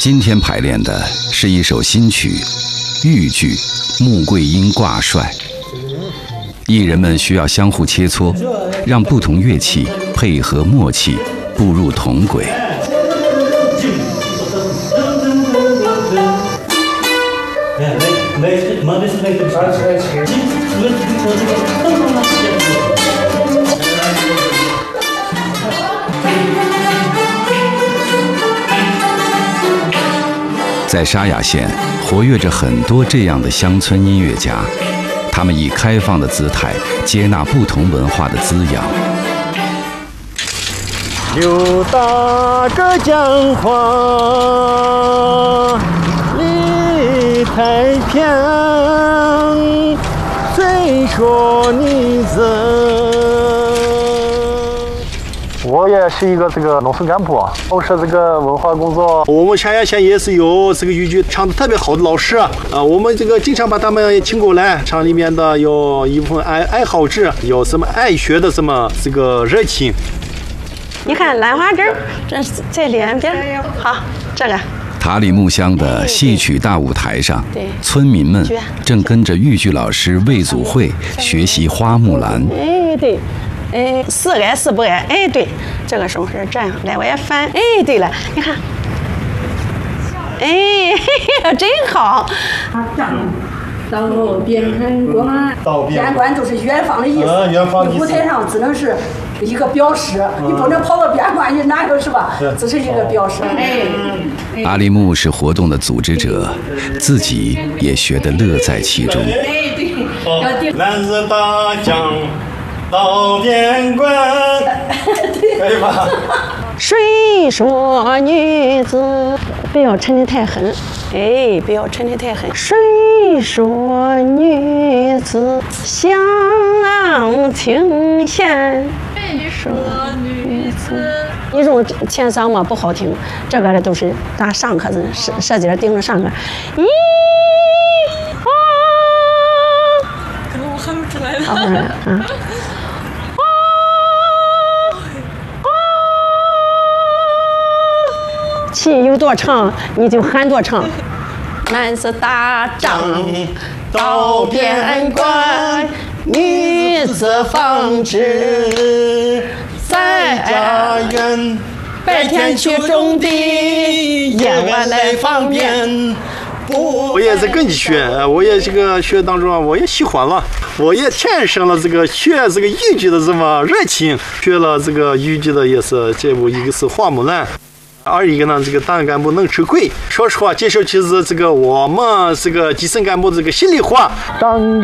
今天排练的是一首新曲《豫剧·穆桂英挂帅》，艺人们需要相互切磋，让不同乐器配合默契，步入同轨。在沙雅县活跃着很多这样的乡村音乐家，他们以开放的姿态接纳不同文化的滋养。 刘大哥讲话，理太平，虽说你我也是一个农村干部，从事文化工作。我们沙雅县也是有豫剧唱得特别好的老师啊，我们经常把他们请过来，厂里面的有一部分爱好者，有什么爱学的什么热情。 你看兰花指，这在两边。好，这个。 塔里木乡的戏曲大舞台上，村民们正跟着豫剧老师魏祖慧学习花木兰。 哎，对。是爱是不爱？哎，对，这个手是这样，来我也翻。哎，对了，你看，哎，嘿嘿，真好。 道边看官，边关就是远方的意思。你舞台上只能是一个表示，你不能跑到边关去，哪有是吧？只是一个表示。 阿里木是活动的组织者，自己也学得乐在其中。 哎，对， 男子大将。到边关，可以吧？ 谁说女子不要沉得太狠？哎，不要沉得太狠。谁说女子相情闲？谁说女子？你这种前嗓嘛不好听，这个都是打上课的舌尖顶着上课。咦啊！ 可能我喊不出来了。 啊。气有多长，你就喊多长。男子打仗到边关，女子纺织在家园。白天去种地，夜晚来方便。 我也是跟你学，我也学当中，我也喜欢了，我也天生了学豫剧的这么热情，学了豫剧的也是这部，一个是花木兰。二一个呢，党员干部能吃亏。说实话，这首曲子我们基层干部心里话。